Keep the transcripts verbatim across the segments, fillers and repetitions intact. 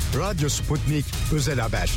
Radyo Sputnik Özel Haber.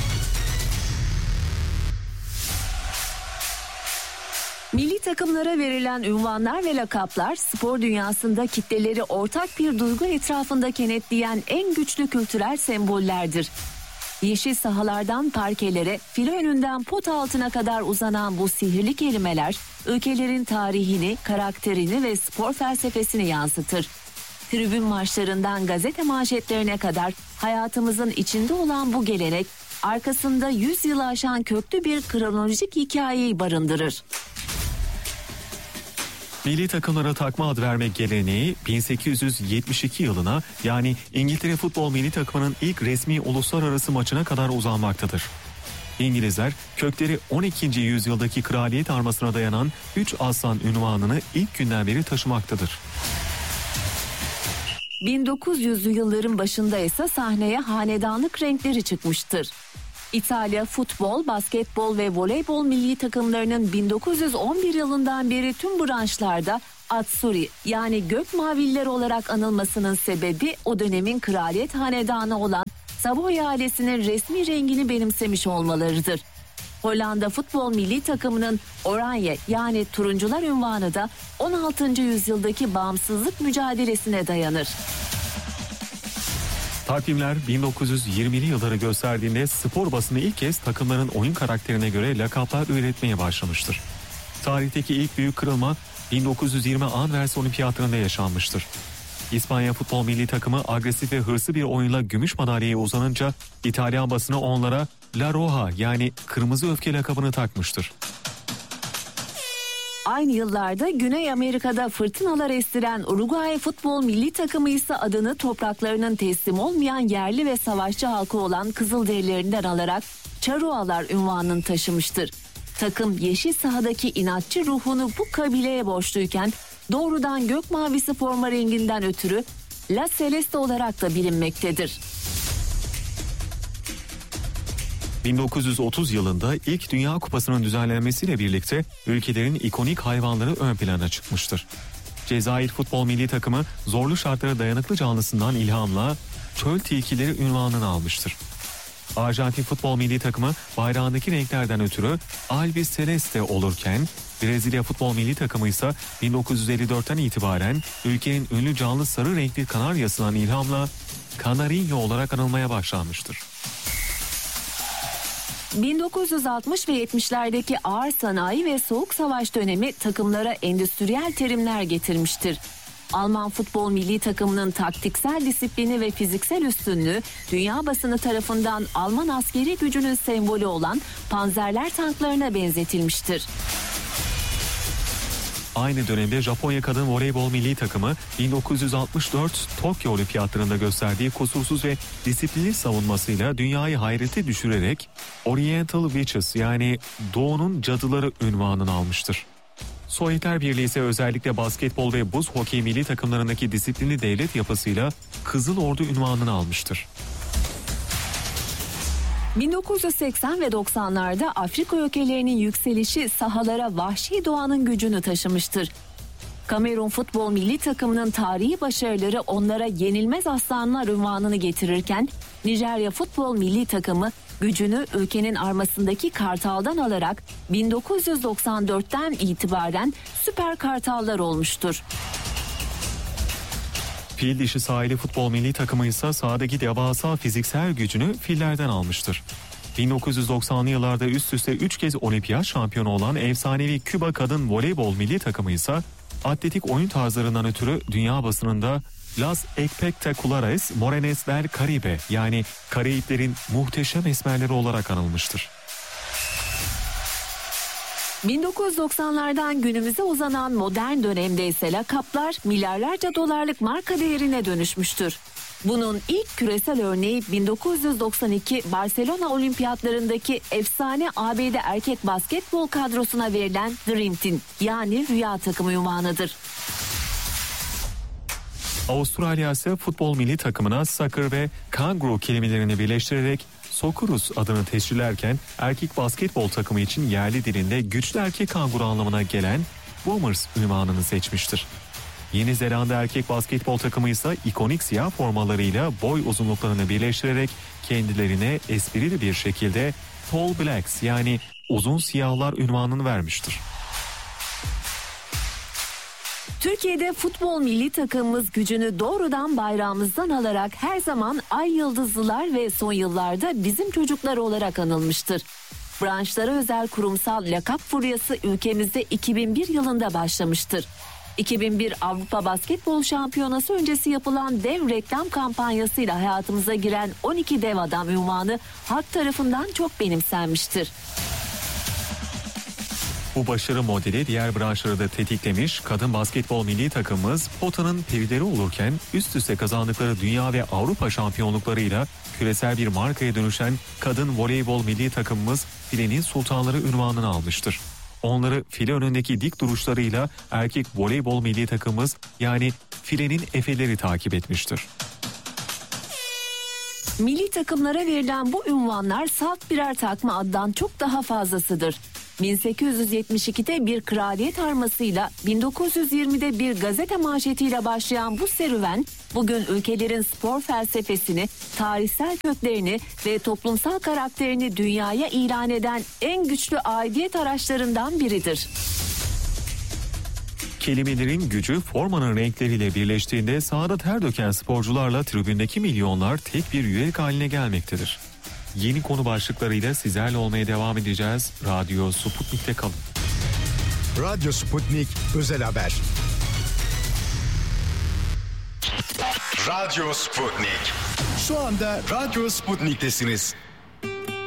Milli takımlara verilen unvanlar ve lakaplar spor dünyasında kitleleri ortak bir duygu etrafında kenetleyen en güçlü kültürel sembollerdir. Yeşil sahalardan parkelere, file önünden pot altına kadar uzanan bu sihirli kelimeler, ülkelerin tarihini, karakterini ve spor felsefesini yansıtır. Tribün maçlarından gazete manşetlerine kadar hayatımızın içinde olan bu gelenek, arkasında yüz yılı aşan köklü bir kronolojik hikayeyi barındırır. Milli takımlara takma ad verme geleneği bin sekiz yüz yetmiş iki yılına, yani İngiltere futbol milli takımının ilk resmi uluslararası maçına kadar uzanmaktadır. İngilizler kökleri on ikinci yüzyıldaki kraliyet armasına dayanan üç aslan unvanını ilk günden beri taşımaktadır. bin dokuz yüzlü yılların başında ise sahneye hanedanlık renkleri çıkmıştır. İtalya futbol, basketbol ve voleybol milli takımlarının bin dokuz yüz on bir yılından beri tüm branşlarda Azzurri, yani gök maviller olarak anılmasının sebebi o dönemin kraliyet hanedanı olan Savoy ailesinin resmi rengini benimsemiş olmalarıdır. Hollanda futbol milli takımının Oranje, yani turuncular unvanı da on altıncı yüzyıldaki bağımsızlık mücadelesine dayanır. Takvimler bin dokuz yüz yirmili yılları gösterdiğinde spor basını ilk kez takımların oyun karakterine göre lakaplar üretmeye başlamıştır. Tarihteki ilk büyük kırılma bin dokuz yüz yirmi Anvers Olimpiyatlarında yaşanmıştır. İspanya futbol milli takımı agresif ve hırslı bir oyunla gümüş madalyaya uzanınca İtalyan basını onlara La Roja, yani kırmızı öfke lakabını takmıştır. Aynı yıllarda Güney Amerika'da fırtınalar estiren Uruguay futbol milli takımı ise adını topraklarının teslim olmayan yerli ve savaşçı halkı olan Kızılderililerinden alarak Charrualar unvanını taşımıştır. Takım yeşil sahadaki inatçı ruhunu bu kabileye borçluyken doğrudan gök mavisi forma renginden ötürü La Celeste olarak da bilinmektedir. bin dokuz yüz otuz yılında ilk Dünya Kupası'nın düzenlenmesiyle birlikte ülkelerin ikonik hayvanları ön plana çıkmıştır. Cezayir futbol milli takımı zorlu şartlara dayanıklı canlısından ilhamla çöl tilkileri unvanını almıştır. Arjantin futbol milli takımı bayrağındaki renklerden ötürü Albi Celeste olurken Brezilya futbol milli takımı ise bin dokuz yüz elli dörtten itibaren ülkenin ünlü canlı sarı renkli kanaryasından ilhamla Canarinho olarak anılmaya başlanmıştır. bin dokuz yüz altmış ve yetmişlerdeki ağır sanayi ve soğuk savaş dönemi takımlara endüstriyel terimler getirmiştir. Alman futbol milli takımının taktiksel disiplini ve fiziksel üstünlüğü dünya basını tarafından Alman askeri gücünün sembolü olan panzerler tanklarına benzetilmiştir. Aynı dönemde Japonya kadın voleybol milli takımı bin dokuz yüz altmış dört Tokyo Olimpiyatlarında gösterdiği kusursuz ve disiplinli savunmasıyla dünyayı hayrete düşürerek Oriental Witches, yani Doğu'nun cadıları unvanını almıştır. Sovyetler Birliği ise özellikle basketbol ve buz hokey milli takımlarındaki disiplinli devlet yapısıyla Kızıl Ordu unvanını almıştır. bin dokuz yüz seksen ve doksanlarda Afrika ülkelerinin yükselişi sahalara vahşi doğanın gücünü taşımıştır. Kamerun futbol milli takımının tarihi başarıları onlara yenilmez aslanlar unvanını getirirken Nijerya futbol milli takımı gücünü ülkenin armasındaki kartaldan alarak bin dokuz yüz doksan dörtten itibaren Süper Kartallar olmuştur. Fil dişi sahili futbol milli takımı ise sahadaki devasa fiziksel gücünü fillerden almıştır. bin dokuz yüz doksanlı yıllarda üst üste üç kez olimpiyat şampiyonu olan efsanevi Küba kadın voleybol milli takımı ise atletik oyun tarzlarından ötürü dünya basınında Las Espectaculares Morenas del Caribe, yani Karayiplerin muhteşem esmerleri olarak anılmıştır. bin dokuz yüz doksanlardan günümüze uzanan modern dönemde ise lakaplar milyarlarca dolarlık marka değerine dönüşmüştür. Bunun ilk küresel örneği bin dokuz yüz doksan iki Barcelona Olimpiyatlarındaki efsane A B D erkek basketbol kadrosuna verilen Dream Team, yani rüya takımı unvanıdır. Avustralya ise futbol milli takımına soccer ve kangaroo kelimelerini birleştirerek Socceroos adını tescillerken erkek basketbol takımı için yerli dilinde güçlü erkek kanguru anlamına gelen Boomers unvanını seçmiştir. Yeni Zelanda erkek basketbol takımı ise ikonik siyah formalarıyla boy uzunluklarını birleştirerek kendilerine esprili bir şekilde Tall Blacks yani uzun siyahlar unvanını vermiştir. Türkiye'de futbol milli takımımız gücünü doğrudan bayrağımızdan alarak her zaman Ay Yıldızlılar ve son yıllarda bizim çocuklar olarak anılmıştır. Branşlara özel kurumsal lakap furyası ülkemizde iki bin bir yılında başlamıştır. iki bin bir Avrupa Basketbol Şampiyonası öncesi yapılan dev reklam kampanyasıyla hayatımıza giren on iki dev adam unvanı halk tarafından çok benimsenmiştir. Bu başarı modeli diğer branşları da tetiklemiş, kadın basketbol milli takımımız potanın perileri olurken üst üste kazandıkları dünya ve Avrupa şampiyonluklarıyla küresel bir markaya dönüşen kadın voleybol milli takımımız filenin sultanları unvanını almıştır. Onları file önündeki dik duruşlarıyla erkek voleybol milli takımımız yani filenin efeleri takip etmiştir. Milli takımlara verilen bu unvanlar salt birer takma addan çok daha fazlasıdır. bin sekiz yüz yetmiş ikide bir kraliyet armasıyla bin dokuz yüz yirmide bir gazete manşetiyle başlayan bu serüven bugün ülkelerin spor felsefesini, tarihsel köklerini ve toplumsal karakterini dünyaya ilan eden en güçlü aidiyet araçlarından biridir. Kelimelerin gücü formanın renkleriyle birleştiğinde sahada ter döken sporcularla tribündeki milyonlar tek bir yürek haline gelmektedir. Yeni konu başlıklarıyla sizlerle olmaya devam edeceğiz. Radyo Sputnik'te kalın. Radyo Sputnik Özel Haber. Radyo Sputnik. Şu anda Radyo Sputnik'tesiniz.